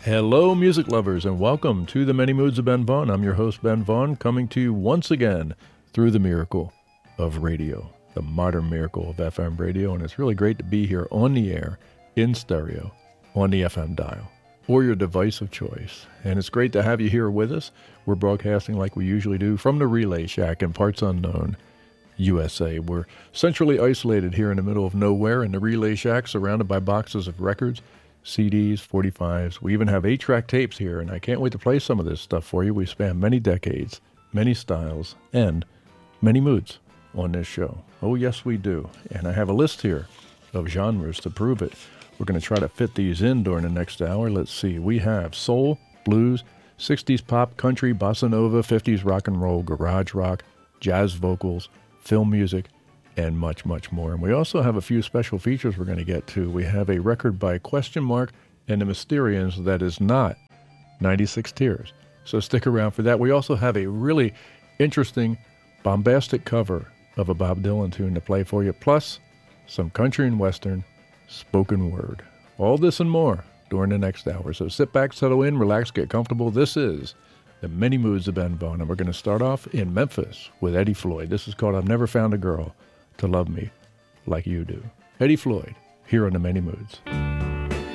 Hello, music lovers, and welcome to the Many Moods of Ben Vaughn. I'm your host, Ben Vaughn, coming to you once again through the miracle of radio, the modern miracle of FM radio, and it's really great to be here on the air, in stereo, on the FM dial, or your device of choice. And it's great to have you here with us. We're broadcasting like we usually do from the Relay Shack in parts unknown, USA. We're centrally isolated here in the middle of nowhere in the Relay Shack, surrounded by boxes of records, CDs, 45s. We even have 8-track tapes here, and I can't wait to play some of this stuff for you. We span many decades, many styles, and many moods on this show. Oh, yes, we do. And I have a list here of genres to prove it. We're going to try to fit these in during the next hour. Let's see. We have soul, blues, 60s pop, country, bossa nova, 50s rock and roll, garage rock, jazz vocals, film music, and much, much more. And we also have a few special features we're going to get to. We have a record by Question Mark and the Mysterians that is not 96 Tears. So stick around for that. We also have a really interesting, bombastic cover of a Bob Dylan tune to play for you, plus some country and western spoken word. All this and more during the next hour. So sit back, settle in, relax, get comfortable. This is the Many Moods of Ben Vaughn, and we're going to start off in Memphis with Eddie Floyd. This is called I've Never Found a Girl to Love Me Like You Do. Eddie Floyd, here on the Many Moods.